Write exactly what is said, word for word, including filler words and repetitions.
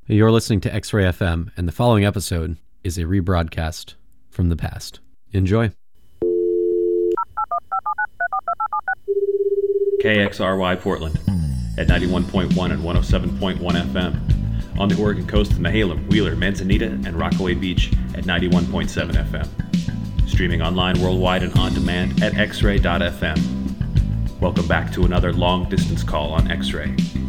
You're listening to X-Ray F M, and the following episode is a rebroadcast from the past. Enjoy. K X R Y Portland at ninety-one point one and one oh seven point one F M. On the Oregon coast of Nehalem, Wheeler, Manzanita, and Rockaway Beach at ninety-one point seven F M. Streaming online worldwide and on demand at x ray dot f m. Welcome back to another long distance call on X-Ray.